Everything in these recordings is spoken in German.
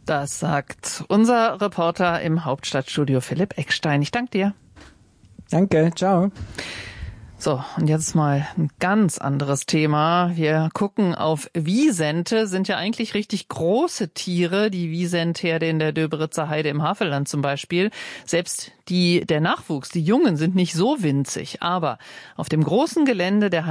Das sagt unser Reporter im Hauptstadtstudio Philipp Eckstein. Ich danke dir. Danke, ciao. So, und jetzt mal ein ganz anderes Thema. Wir gucken auf Wisente, sind ja eigentlich richtig große Tiere, die Wisentherde in der Döberitzer Heide im Havelland zum Beispiel. Selbst der Nachwuchs, die Jungen sind nicht so winzig, aber auf dem großen Gelände der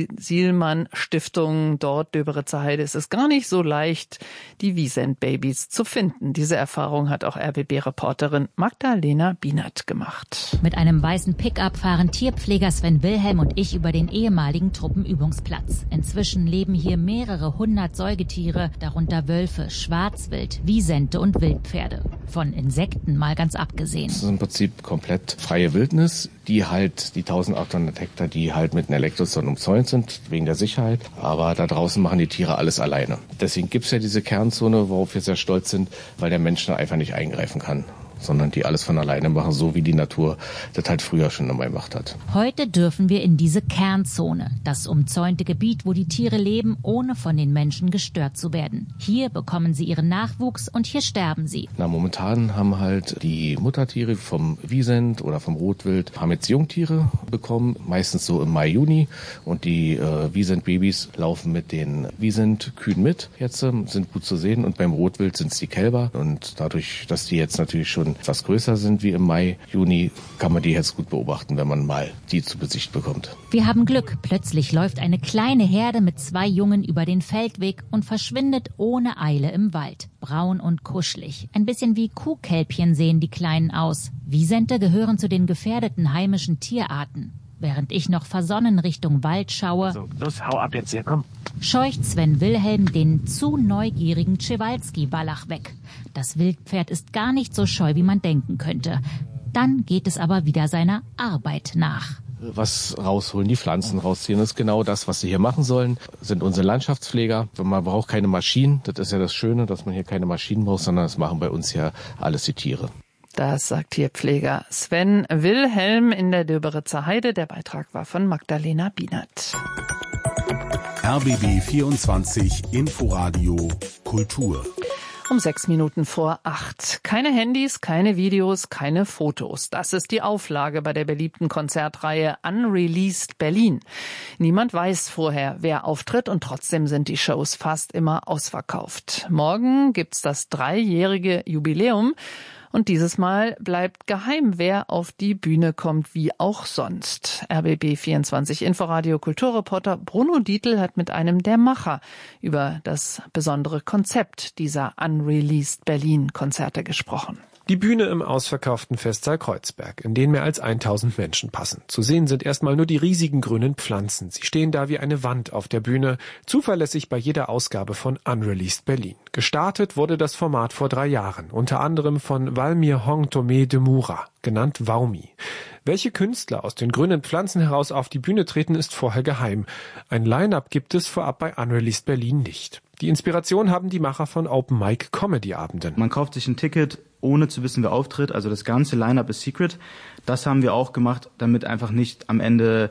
Heinz-Sielmann-Stiftung, dort Döberitzer Heide, ist es gar nicht so leicht, die Wisent-Babys zu finden. Diese Erfahrung hat auch RBB-Reporterin Magdalena Bienert gemacht. Mit einem weißen Pickup fahren Tierpfleger Sven Wilhelm und ich über den ehemaligen Truppenübungsplatz. Inzwischen leben hier mehrere hundert Säugetiere, darunter Wölfe, Schwarzwild, Wisente und Wildpferde. Von Insekten mal ganz abgesehen. Das ist im Prinzip komplett freie Wildnis, die 1800 Hektar, die halt mit einem Elektrozaun umzäunt sind, wegen der Sicherheit. Aber da draußen machen die Tiere alles alleine. Deswegen gibt es ja diese Kernzone, worauf wir sehr stolz sind, weil der Mensch da einfach nicht eingreifen kann, sondern die alles von alleine machen, so wie die Natur das halt früher schon immer gemacht hat. Heute dürfen wir in diese Kernzone, das umzäunte Gebiet, wo die Tiere leben, ohne von den Menschen gestört zu werden. Hier bekommen sie ihren Nachwuchs und hier sterben sie. Momentan haben halt die Muttertiere vom Wisent oder vom Rotwild, haben jetzt Jungtiere bekommen, meistens so im Mai, Juni. Und die Wisent-Babys laufen mit den Wisent-Kühen mit. Jetzt sind gut zu sehen. Und beim Rotwild sind es die Kälber. Und dadurch, dass die jetzt natürlich schon etwas größer sind wie im Mai, Juni, kann man die jetzt gut beobachten, wenn man mal die zu Besicht bekommt. Wir haben Glück. Plötzlich läuft eine kleine Herde mit 2 Jungen über den Feldweg und verschwindet ohne Eile im Wald. Braun und kuschelig. Ein bisschen wie Kuhkälbchen sehen die Kleinen aus. Wisente gehören zu den gefährdeten heimischen Tierarten. Während ich noch versonnen Richtung Wald schaue, so, los, hau ab jetzt hier, komm. Scheucht Sven Wilhelm den zu neugierigen Przewalski-Wallach weg. Das Wildpferd ist gar nicht so scheu, wie man denken könnte. Dann geht es aber wieder seiner Arbeit nach. Was rausholen, die Pflanzen rausziehen, das ist genau das, was sie hier machen sollen. Sind unsere Landschaftspfleger. Man braucht keine Maschinen, das ist ja das Schöne, dass man hier keine Maschinen braucht, sondern das machen bei uns ja alles die Tiere. Das sagt Tierpfleger Sven Wilhelm in der Döberitzer Heide. Der Beitrag war von Magdalena Bienert. RBB 24 Inforadio Kultur. Um 6:06. Keine Handys, keine Videos, keine Fotos. Das ist die Auflage bei der beliebten Konzertreihe Unreleased Berlin. Niemand weiß vorher, wer auftritt, und trotzdem sind die Shows fast immer ausverkauft. Morgen gibt's das 3-jährige Jubiläum. Und dieses Mal bleibt geheim, wer auf die Bühne kommt, wie auch sonst. RBB 24 Inforadio Kulturreporter Bruno Dietl hat mit einem der Macher über das besondere Konzept dieser Unreleased Berlin Konzerte gesprochen. Die Bühne im ausverkauften Festsaal Kreuzberg, in den mehr als 1000 Menschen passen. Zu sehen sind erstmal nur die riesigen grünen Pflanzen. Sie stehen da wie eine Wand auf der Bühne, zuverlässig bei jeder Ausgabe von Unreleased Berlin. Gestartet wurde das Format vor 3 Jahren, unter anderem von Walmir Hong Tomé de Moura, genannt Waumi. Welche Künstler aus den grünen Pflanzen heraus auf die Bühne treten, ist vorher geheim. Ein Line-Up gibt es vorab bei Unreleased Berlin nicht. Die Inspiration haben die Macher von Open Mic Comedy Abenden. Man kauft sich ein Ticket, ohne zu wissen, wer auftritt. Also das ganze Line-Up ist secret. Das haben wir auch gemacht, damit einfach nicht am Ende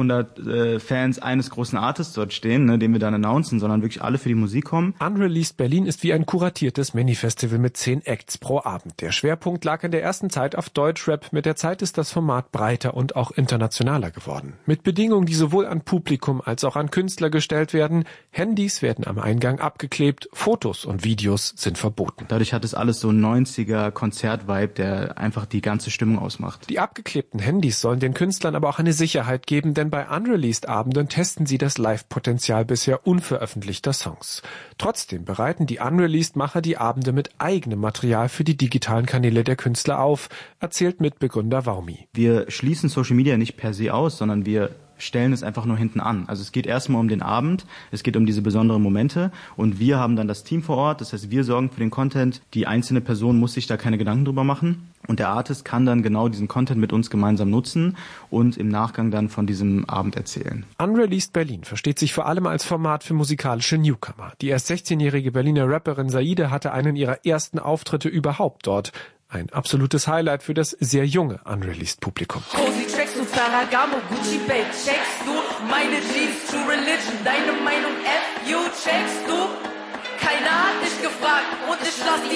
500 Fans eines großen Artists dort stehen, ne, den wir dann announcen, sondern wirklich alle für die Musik kommen. Unreleased Berlin ist wie ein kuratiertes Mini-Festival mit 10 Acts pro Abend. Der Schwerpunkt lag in der ersten Zeit auf Deutschrap. Mit der Zeit ist das Format breiter und auch internationaler geworden. Mit Bedingungen, die sowohl an Publikum als auch an Künstler gestellt werden. Handys werden am Eingang abgeklebt, Fotos und Videos sind verboten. Dadurch hat es alles so ein 90er Konzert-Vibe, der einfach die ganze Stimmung ausmacht. Die abgeklebten Handys sollen den Künstlern aber auch eine Sicherheit geben, denn bei Unreleased-Abenden testen sie das Live-Potenzial bisher unveröffentlichter Songs. Trotzdem bereiten die Unreleased-Macher die Abende mit eigenem Material für die digitalen Kanäle der Künstler auf, erzählt Mitbegründer Waumi. Wir schließen Social Media nicht per se aus, sondern wir stellen es einfach nur hinten an. Also es geht erstmal um den Abend, es geht um diese besonderen Momente und wir haben dann das Team vor Ort, das heißt, wir sorgen für den Content, die einzelne Person muss sich da keine Gedanken drüber machen und der Artist kann dann genau diesen Content mit uns gemeinsam nutzen und im Nachgang dann von diesem Abend erzählen. Unreleased Berlin versteht sich vor allem als Format für musikalische Newcomer. Die erst 16-jährige Berliner Rapperin Saide hatte einen ihrer ersten Auftritte überhaupt dort. Ein absolutes Highlight für das sehr junge Unreleased-Publikum. Cozy Tracks und Ferragamo, Gucci Bag, checkst du? Meine Jeans, True Religion, deine Meinung, F, you, checkst du? Keiner hat dich gefragt und ich lass die